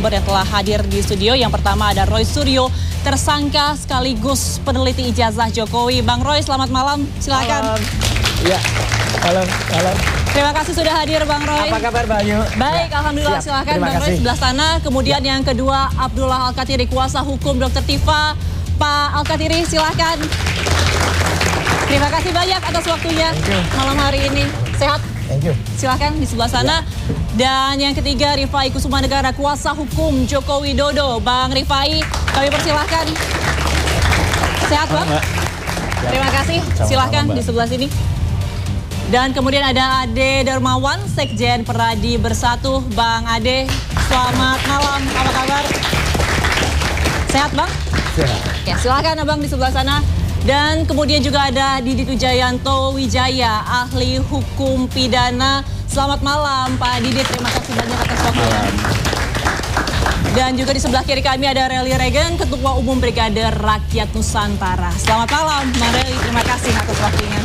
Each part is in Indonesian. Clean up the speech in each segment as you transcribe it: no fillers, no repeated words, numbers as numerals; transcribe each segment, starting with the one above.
narasumber yang telah hadir di studio. Yang pertama ada Roy Suryo, tersangka sekaligus peneliti ijazah Jokowi. Bang Roy, selamat malam. Silakan. Iya, halo. Terima kasih sudah hadir Bang Roy. Apa kabar Mbak Ayu? Baik, ya. Alhamdulillah. Silakan Bang Roy sebelah sana. Kemudian yang kedua Abdullah Al-Katiri, kuasa hukum Dr. Tifa. Pak Al-Katiri, silakan. Terima kasih banyak atas waktunya malam hari ini. Sehat? Thank you. Silahkan di sebelah sana. Dan yang ketiga Rifai Kusumanegara, kuasa hukum Joko Widodo. Bang Rifai, kami persilahkan. Sehat Bang? Terima kasih. Silahkan di sebelah sini. Dan kemudian ada Ade Darmawan, Sekjen Peradi Bersatu. Bang Ade, selamat malam. Apa kabar? Sehat Bang? Sehat. Oke, silahkan Abang di sebelah sana. Dan kemudian juga ada Didit Wijayanto Wijaya, ahli hukum pidana. Selamat malam Pak Didit, terima kasih banyak atas waktunya. Dan juga di sebelah kiri kami ada Relly Regan, Ketua Umum Brigade Rakyat Nusantara. Selamat malam Bang Relly, terima kasih atas waktunya.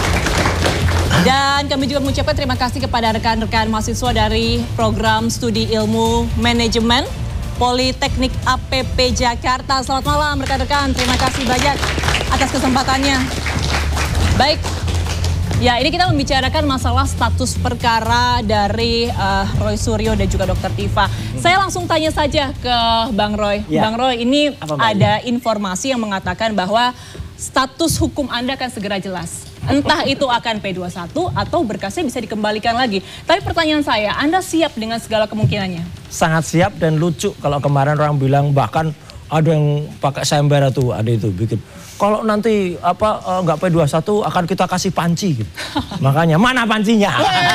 Dan kami juga mengucapkan terima kasih kepada rekan-rekan mahasiswa dari program studi ilmu manajemen Politeknik APP Jakarta. Selamat malam rekan-rekan, terima kasih banyak atas kesempatannya. Baik, ya ini kita membicarakan masalah status perkara dari Roy Suryo dan juga Dr. Tifa. Saya langsung tanya saja ke Bang Roy. Ya. Bang Roy, ini ada informasi yang mengatakan bahwa status hukum Anda akan segera jelas. Entah itu akan P21 atau berkasnya bisa dikembalikan lagi. Tapi pertanyaan saya, Anda siap dengan segala kemungkinannya? Sangat siap dan lucu kalau kemarin orang bilang bahkan ada yang pakai sayembara tuh, ada itu bikin. Kalau nanti nggak P21 akan kita kasih panci. Gitu. Makanya mana pancinya?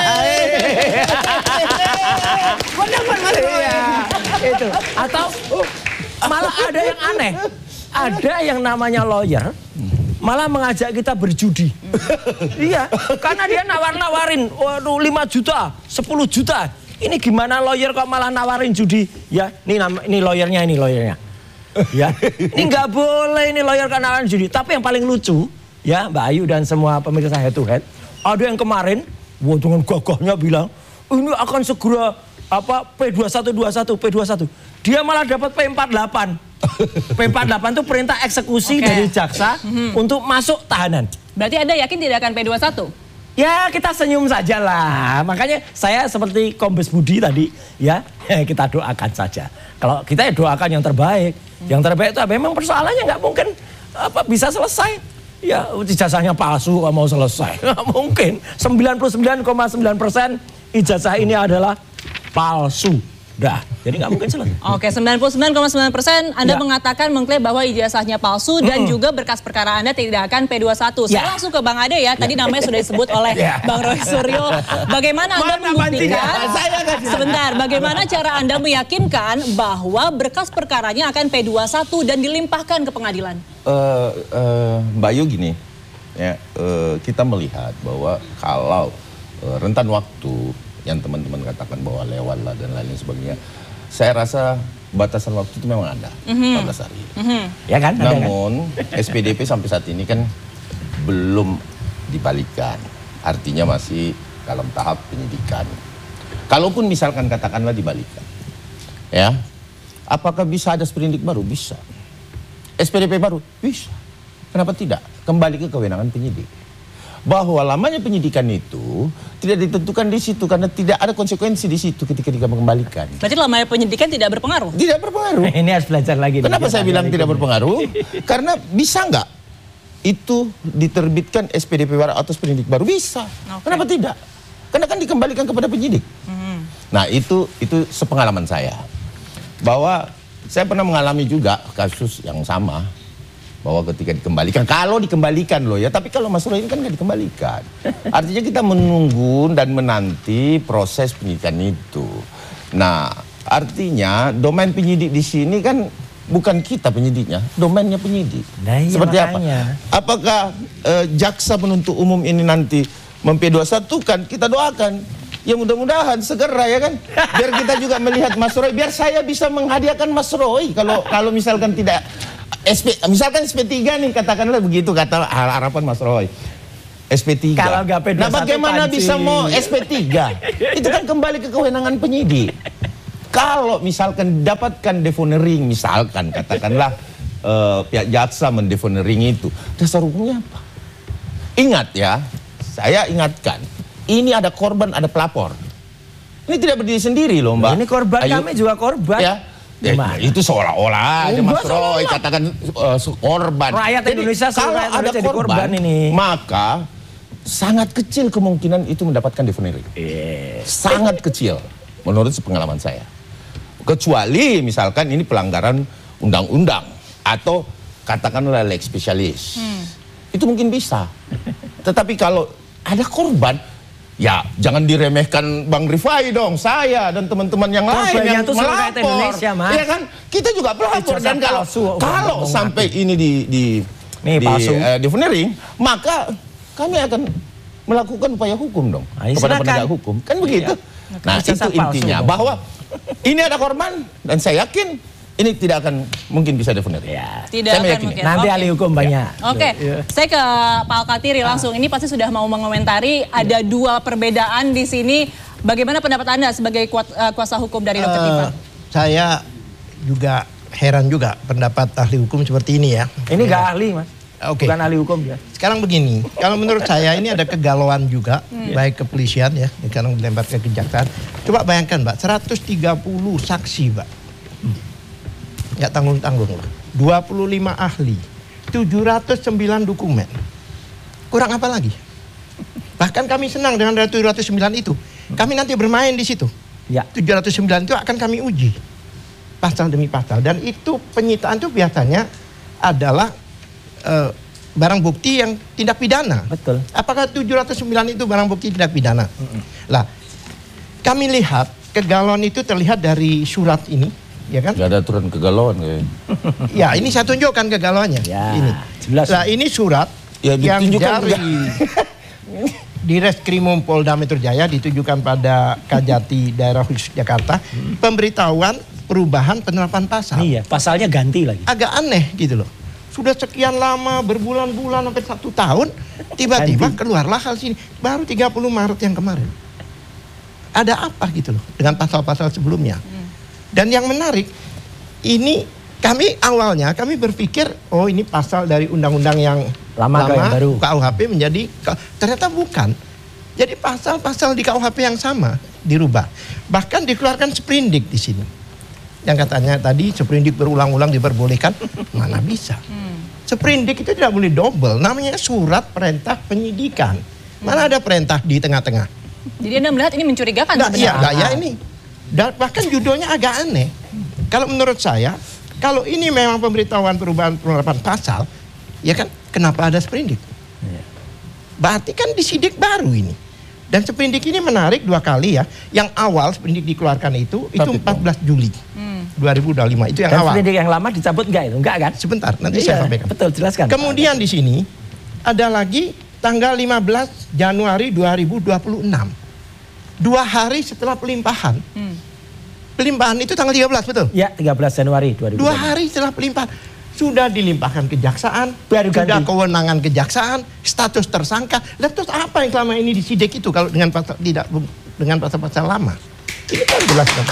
Itu. Atau malah ada yang aneh. Ada yang namanya lawyer malah mengajak kita berjudi. Iya, karena dia nawar-nawarin, waduh 5 juta, 10 juta. Ini gimana lawyer kok malah nawarin judi? Ya, ini lawyernya. Ya, ini nggak boleh ini lawyer kan nawarin judi. Tapi yang paling lucu, ya Mbak Ayu dan semua pemirsa Head to Head, ada yang kemarin, dengan gagahnya bilang, ini akan segera P21. Dia malah dapat P48. P48 itu perintah eksekusi dari jaksa untuk masuk tahanan. Berarti Anda yakin tidak akan P21? Ya kita senyum saja lah. Makanya saya seperti Kombes Budi tadi ya kita doakan saja. Kalau kita ya doakan yang terbaik. Yang terbaik itu memang persoalannya nggak mungkin bisa selesai. Ya ijazahnya palsu mau selesai. Nggak mungkin. 99,9% ijazah ini adalah palsu. Dah, jadi nggak mungkin selesai. Oke, 99,9% Anda mengatakan mengklaim bahwa ijazahnya palsu dan juga berkas perkara Anda tidak akan P21. Saya langsung ke Bang Ade ya, tadi namanya sudah disebut oleh Bang Roy Suryo. Bagaimana Anda membuktikan, sebentar, bagaimana cara Anda meyakinkan bahwa berkas perkaranya akan P21 dan dilimpahkan ke pengadilan? Mbak Yu gini, ya, kita melihat bahwa kalau rentan waktu yang teman-teman katakan bahwa lewat lah dan lain sebagainya. Saya rasa batasan waktu itu memang ada, 14 hari. Ya kan? Namun SPDP sampai saat ini kan belum dibalikan. Artinya masih dalam tahap penyidikan. Kalaupun misalkan katakanlah dibalikan. Ya. Apakah bisa ada sprindik baru? Bisa. SPDP baru? Bisa. Kenapa tidak? Kembali ke kewenangan penyidik. Bahwa lamanya penyidikan itu tidak ditentukan di situ karena tidak ada konsekuensi di situ ketika dikembalikan. Berarti lamanya penyidikan tidak berpengaruh? Tidak berpengaruh. Ini harus belajar lagi. Kenapa saya bilang tidak berpengaruh? Karena bisa nggak itu diterbitkan SPDP baru atau sprindik baru? Bisa. Kenapa tidak? Karena kan dikembalikan kepada penyidik. Nah itu sepengalaman saya. Bahwa saya pernah mengalami juga kasus yang sama. Bahwa ketika dikembalikan, kalau dikembalikan loh ya, tapi kalau Mas Roy ini kan nggak dikembalikan. Artinya kita menunggu dan menanti proses penyidikan itu. Nah, artinya domain penyidik di sini kan bukan kita penyidiknya, domainnya penyidik. Nah, iya, seperti makanya. apa? Apakah jaksa penuntut umum ini nanti P21 kan kita doakan. Ya mudah-mudahan segera ya kan. Biar kita juga melihat Mas Roy, biar saya bisa menghadiahkan Mas Roy kalau misalkan tidak misalkan SP3 nih, katakanlah begitu kata harapan Mas Roy. SP3. Kalau nggak P21 nah bagaimana panci. bisa mau SP3? Itu kan kembali ke kewenangan penyidik. Kalau misalkan dapatkan defonering, misalkan katakanlah pihak jaksa mendefonering itu, dasar hukumnya apa? Ingat ya, saya ingatkan, ini ada korban, ada pelapor. Ini tidak berdiri sendiri loh Mbak. Ini korban, Ayu, kami juga korban. Ya. Itu seolah-olah ada Mas Roy katakan korban. Rakyat Jadi, Indonesia kalau ada jadi korban ini, maka sangat kecil kemungkinan itu mendapatkan defonering. Sangat kecil menurut pengalaman saya. Kecuali misalkan ini pelanggaran undang-undang atau katakanlah lex specialis. Itu mungkin bisa. Tetapi kalau ada korban, ya jangan diremehkan Bang Rifai dong, saya dan teman-teman yang lain yang melapor. Indonesia, Mas. Ya kan? Kita juga pelapor. Dan kalau sampai ini di defonering, maka kami akan melakukan upaya hukum dong kepada penegak hukum. Kan begitu? Nah, itu intinya bahwa ini ada korban dan saya yakin ini tidak akan mungkin bisa defonering. Tidak akan mungkin. Nanti ahli hukum banyak. Saya ke Pak Alkatiri langsung. Ini pasti sudah mau mengomentari ada dua perbedaan di sini. Bagaimana pendapat Anda sebagai kuasa hukum dari Dr. Tifa? Saya juga heran juga pendapat ahli hukum seperti ini ya. Ini nggak ahli, Mas. Bukan ahli hukum ya. Sekarang begini, kalau menurut saya ini ada kegalauan juga, baik kepolisian ya, sekarang dilempar ke kejaksaan. Coba bayangkan Mbak, 130 saksi Mbak. Nggak tanggung-tanggung lah. 25 ahli, 709 dokumen. Kurang apa lagi? Bahkan kami senang dengan 709 itu. Kami nanti bermain di situ. 709 itu akan kami uji. Pasal demi pasal. Dan itu penyitaan itu biasanya adalah barang bukti yang tindak pidana. Betul. Apakah 709 itu barang bukti tindak pidana? Lah, kami lihat kegalauan itu terlihat dari surat ini. Ya kan? Gak ada aturan kegalauan kayaknya. Ya, ini saya tunjukkan kegalauannya. Ini. Jelas. Nah, ini surat yang dari di Reskrimum Polda Metro Jaya ditujukan pada Kajati Daerah Khusus Jakarta, pemberitahuan perubahan penerapan pasal. Iya, pasalnya ganti lagi. Agak aneh gitu loh. Sudah sekian lama, berbulan-bulan sampai 1 tahun, tiba-tiba keluarlah hal sini. Baru 30 Maret yang kemarin. Ada apa gitu loh dengan pasal-pasal sebelumnya. Dan yang menarik, ini awalnya kami berpikir, oh ini pasal dari undang-undang yang lama yang baru. KUHP menjadi, ternyata bukan. Jadi pasal-pasal di KUHP yang sama dirubah. Bahkan dikeluarkan sprindik di sini. Yang katanya tadi sprindik berulang-ulang diperbolehkan, mana bisa. Sprindik itu tidak boleh double, namanya surat perintah penyidikan. Mana ada perintah di tengah-tengah. Jadi Anda melihat ini mencurigakan sebenarnya? Iya, ya ini. Dan bahkan judulnya agak aneh. Kalau menurut saya, kalau ini memang pemberitahuan perubahan penerapan pasal, ya kan, kenapa ada sprindik? Berarti kan disidik baru ini. Dan sprindik ini menarik 2 kali ya. Yang awal sprindik dikeluarkan itu 14 Juli 2025. Itu yang awal. Sprindik yang lama dicabut enggak itu? Enggak kan? Sebentar, nanti saya sampaikan. Betul, jelaskan. Kemudian di sini ada lagi tanggal 15 Januari 2026. 2 hari setelah pelimpahan. Pelimpahan itu tanggal 13, betul? Ya, 13 Januari 2020. 2 hari setelah pelimpahan. Sudah dilimpahkan kejaksaan, baru sudah kewenangan kejaksaan, status tersangka. Lalu terus apa yang selama ini disidik itu kalau dengan pasal tidak dengan pasal-pasal lama? Ini kan jelas kan?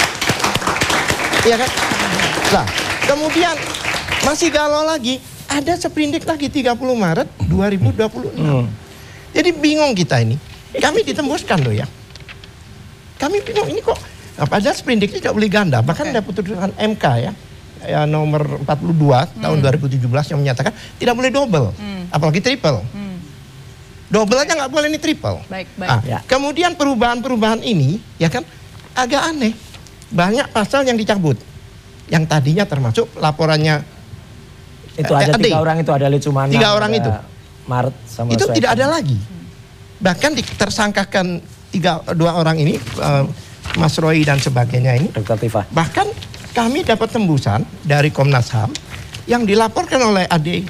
Iya kan? Nah, kemudian masih galau lagi, ada sprindik lagi 30 Maret 2026. Jadi bingung kita ini. Kami ditembuskan loh ya. Kami bingung ini kok, padahal sprindik itu tidak boleh ganda. Bahkan ada putusan MK ya, nomor 42 tahun 2017 yang menyatakan tidak boleh double, apalagi triple. Double aja nggak boleh, ini triple. Kemudian perubahan-perubahan ini, ya kan, agak aneh. Banyak pasal yang dicabut, yang tadinya termasuk laporannya. Itu ada 3 orang itu, ada Lecumana, 3 orang itu. Maret sama itu tidak ada lagi. Bahkan ditersangkakan 2 orang ini, Mas Roy dan sebagainya ini, Dr. Tifa. Bahkan kami dapat tembusan dari Komnas HAM yang dilaporkan oleh Adi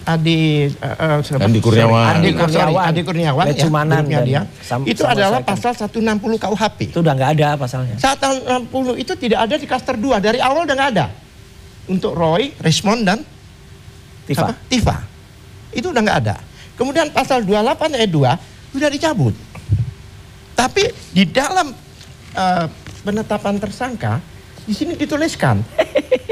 Kurniawan, ya, itu adalah pasal 160 KUHP. Itu udah nggak ada pasalnya. 160 itu tidak ada di klaster 2, dari awal udah nggak ada. Untuk Roy, Resmond dan Tifa. Itu udah nggak ada. Kemudian pasal 28 ayat 2 sudah dicabut. Tapi di dalam penetapan tersangka di sini dituliskan.